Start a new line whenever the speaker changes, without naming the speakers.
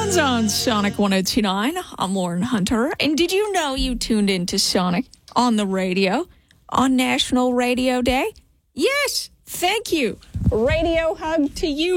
Sounds on Sonic 1029. I'm Lauren Hunter. And did you know you tuned into Sonic on the radio on National Radio Day? Yes, thank you. Radio hug to you.